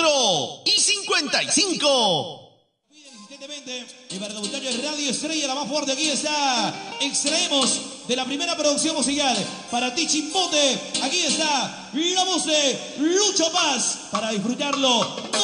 4:55. Y para debutar en Radio Estrella, la más fuerte, aquí está. Extraemos de la primera producción musical para ti, Chimbote. Aquí está la voz de Lucho Paz para disfrutarlo.